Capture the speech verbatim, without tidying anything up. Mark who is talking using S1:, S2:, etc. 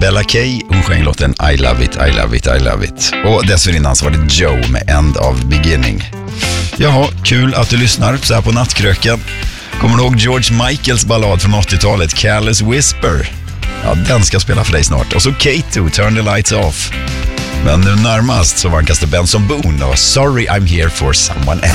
S1: Bella Kay, hon sjöng låten I love it, I love it, I love it. Och dessförinnan så var det Joe med End of Beginning. Jaha, kul att du lyssnar så här på nattkröken. Kommer du ihåg George Michaels ballad från åttiotalet, Careless Whisper? Ja, den ska spela för dig snart. Och så Kato, Turn the Lights Off. Men nu närmast så vankas det Benson Boone och Sorry I'm Here for Someone Else.